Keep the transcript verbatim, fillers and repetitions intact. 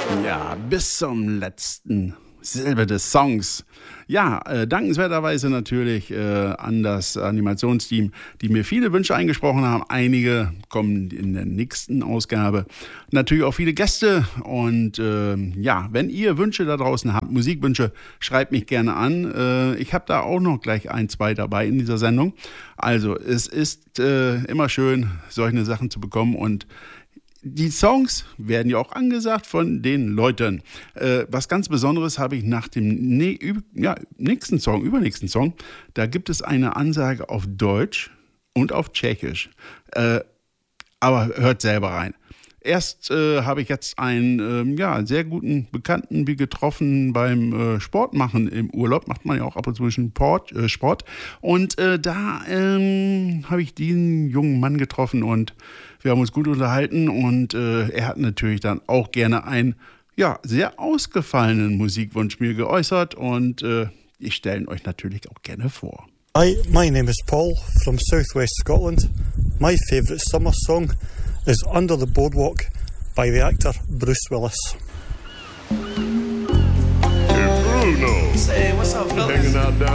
Ja, bis zum letzten Silbe des Songs. Ja, äh, dankenswerterweise natürlich äh, an das Animationsteam, die mir viele Wünsche eingesprochen haben. Einige kommen in der nächsten Ausgabe. Natürlich auch viele Gäste. Und äh, ja, wenn ihr Wünsche da draußen habt, Musikwünsche, schreibt mich gerne an. Äh, ich habe da auch noch gleich ein, zwei dabei in dieser Sendung. Also es ist äh, immer schön, solche Sachen zu bekommen, und die Songs werden ja auch angesagt von den Leuten. Äh, was ganz Besonderes habe ich nach dem ne- üb- ja, nächsten Song, übernächsten Song. Da gibt es eine Ansage auf Deutsch und auf Tschechisch. Äh, aber hört selber rein. Erst äh, habe ich jetzt einen äh, ja, sehr guten Bekannten wie getroffen beim äh, Sport machen im Urlaub. Macht man ja auch ab und zu ein Sport. Äh, Sport. Und äh, da ähm, habe ich diesen jungen Mann getroffen und wir haben uns gut unterhalten. Und äh, er hat natürlich dann auch gerne einen ja, sehr ausgefallenen Musikwunsch mir geäußert. Und äh, ich stelle ihn euch natürlich auch gerne vor. Hi, my name is Paul from Southwest Scotland. My favourite summer song is Under the Boardwalk by the actor Bruce Willis. Hey, Bruno. Say, what's up, fellas? Hanging out down